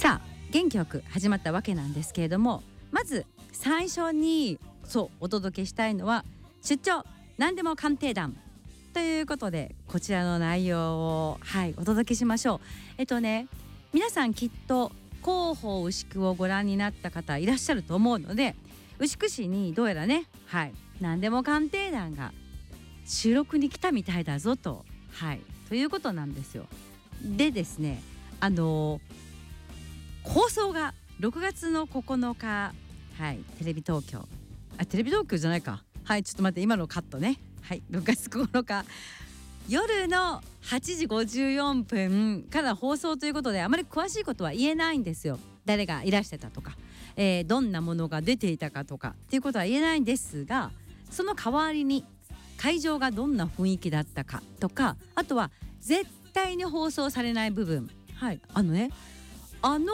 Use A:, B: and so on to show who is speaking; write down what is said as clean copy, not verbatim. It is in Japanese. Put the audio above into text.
A: さあ元気よく始まったわけなんですけれども、まず最初にお届けしたいのは出張何でも鑑定団ということで、こちらの内容をお届けしましょう。皆さんきっと広報牛久をご覧になった方いらっしゃると思うので、牛久市にどうやらね、何でも鑑定団が収録に来たみたいだぞと、ということなんですよ。でですね、放送が6月の9日、テレビ東京テレビ東京じゃないか、ちょっと待って、今のカットね。6月9日夜の8時54分から放送ということで、あまり詳しいことは言えないんですよ。誰がいらしてたとか、どんなものが出ていたかとかっていうことは言えないんですが、その代わりに会場がどんな雰囲気だったかとか、あとは絶対に放送されない部分、あの